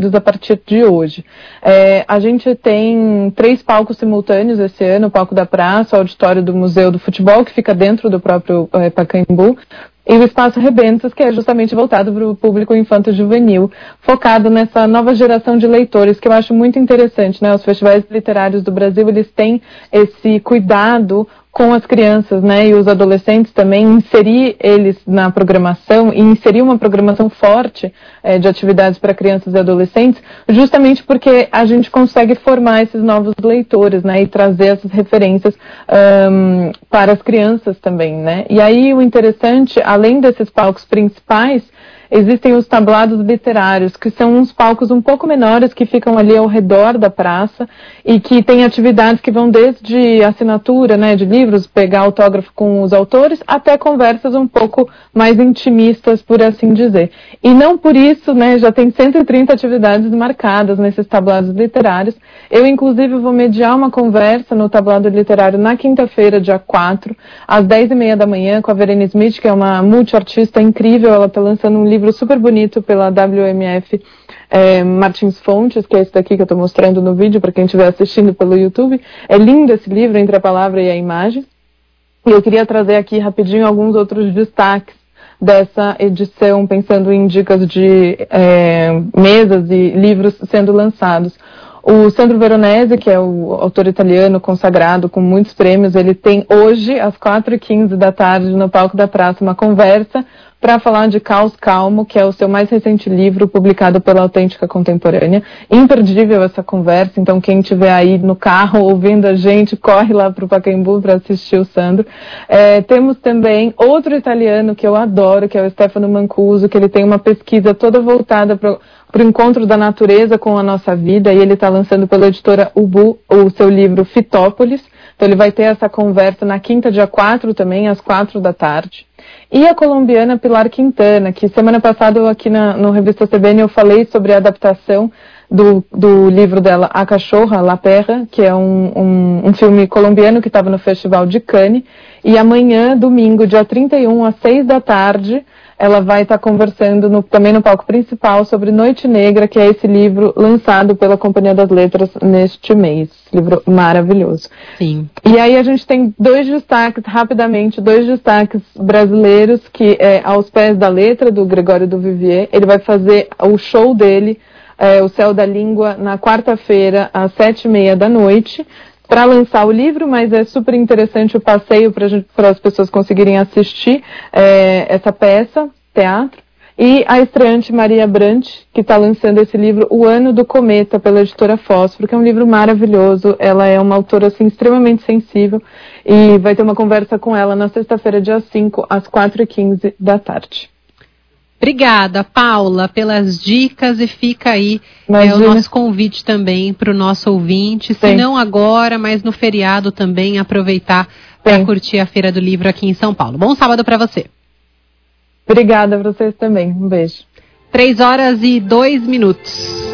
a partir de hoje. A gente tem 3 palcos simultâneos esse ano, o palco da praça, o auditório do Museu do Futebol, que fica dentro do próprio Pacaembu, e o Espaço Rebentos, que é justamente voltado para o público infanto-juvenil, focado nessa nova geração de leitores, que eu acho muito interessante, né? Os festivais literários do Brasil, eles têm esse cuidado com as crianças, né, e os adolescentes também, inserir eles na programação e inserir uma programação forte de atividades para crianças e adolescentes, justamente porque a gente consegue formar esses novos leitores, né, e trazer essas referências para as crianças também, né. E aí o interessante, além desses palcos principais, existem os tablados literários, que são uns palcos um pouco menores que ficam ali ao redor da praça e que tem atividades que vão desde assinatura, né, de livros, pegar autógrafo com os autores, até conversas um pouco mais intimistas, por assim dizer. E não por isso, né, já tem 130 atividades marcadas nesses tablados literários. Eu, inclusive, vou mediar uma conversa no tablado literário na quinta-feira, dia 4, às 10h30 da manhã, com a Verena Smith, que é uma multiartista incrível. Ela está lançando um livro super bonito pela WMF Martins Fontes, que é esse daqui que eu estou mostrando no vídeo, para quem estiver assistindo pelo YouTube. É lindo esse livro, Entre a Palavra e a Imagem. E eu queria trazer aqui rapidinho alguns outros destaques dessa edição, pensando em dicas de mesas e livros sendo lançados. O Sandro Veronese, que é o autor italiano consagrado com muitos prêmios, ele tem hoje, às 4h15 da tarde, no palco da praça, uma conversa para falar de Caos Calmo, que é o seu mais recente livro, publicado pela Autêntica Contemporânea. Imperdível essa conversa, então quem estiver aí no carro ouvindo a gente, corre lá para o Pacaembu para assistir o Sandro. Temos também outro italiano que eu adoro, que é o Stefano Mancuso, que ele tem uma pesquisa toda voltada para o encontro da natureza com a nossa vida, e ele está lançando pela editora Ubu o seu livro Fitópolis. Então ele vai ter essa conversa na quinta, dia 4 também, às 4 da tarde. E a colombiana Pilar Quintana, que semana passada eu aqui no Revista CBN eu falei sobre a adaptação do livro dela, A Cachorra, La Perra, que é um filme colombiano que estava no Festival de Cannes. E amanhã, domingo, dia 31, às 6 da tarde, ela vai estar conversando também no palco principal sobre Noite Negra, que é esse livro lançado pela Companhia das Letras neste mês. Livro maravilhoso. Sim. E aí a gente tem dois destaques brasileiros, que é Aos Pés da Letra, do Gregório do Vivier. Ele vai fazer o show dele, O Céu da Língua, na quarta-feira, às 7h30 da noite, para lançar o livro, mas é super interessante o passeio para as pessoas conseguirem assistir essa peça, teatro. E a estreante Maria Brant, que está lançando esse livro, O Ano do Cometa, pela editora Fósforo, que é um livro maravilhoso. Ela é uma autora assim, extremamente sensível, e vai ter uma conversa com ela na sexta-feira, dia 5, às 4h15 da tarde. Obrigada, Paula, pelas dicas, e fica aí o nosso convite também para o nosso ouvinte, se não agora, mas no feriado também, aproveitar para curtir a Feira do Livro aqui em São Paulo. Bom sábado para você. Obrigada para vocês também. Um beijo. 3h02.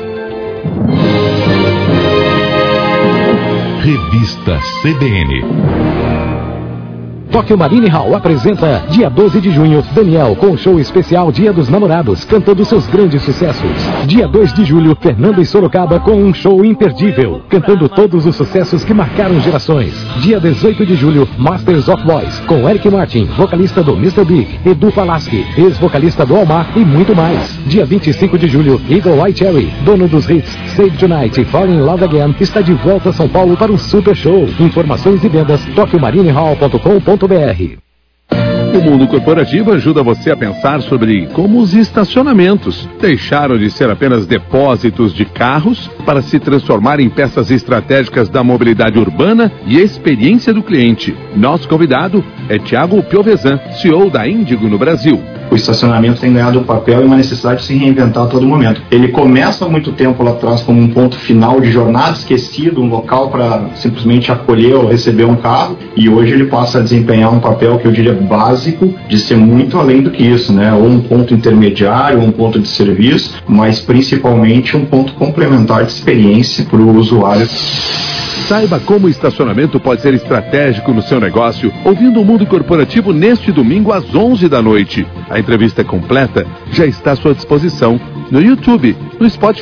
Revista CBN. Tóquio Marine Hall apresenta, dia 12 de junho, Daniel com o show especial Dia dos Namorados, cantando seus grandes sucessos. Dia 2 de julho, Fernando e Sorocaba com um show imperdível, cantando todos os sucessos que marcaram gerações. Dia 18 de julho, Masters of Voice, com Eric Martin, vocalista do Mr. Big, Edu Falaschi, ex-vocalista do Almar e muito mais. Dia 25 de julho, Eagle Eye Cherry, dono dos hits Save Tonight e Fall in Love Again, está de volta a São Paulo para um super show. Informações e vendas, tokyomarinehall.com.br. O mundo corporativo ajuda você a pensar sobre como os estacionamentos deixaram de ser apenas depósitos de carros para se transformar em peças estratégicas da mobilidade urbana e experiência do cliente. Nosso convidado é Thiago Piovesan, CEO da Índigo no Brasil. O estacionamento tem ganhado um papel e uma necessidade de se reinventar a todo momento. Ele começa há muito tempo lá atrás como um ponto final de jornada, esquecido, um local para simplesmente acolher ou receber um carro, e hoje ele passa a desempenhar um papel que eu diria básico, de ser muito além do que isso, né? Ou um ponto intermediário, ou um ponto de serviço, mas principalmente um ponto complementar de experiência para o usuário. Saiba como o estacionamento pode ser estratégico no seu negócio, ouvindo o Mundo Corporativo neste domingo às 11 da noite. A entrevista completa já está à sua disposição no YouTube, no Spotify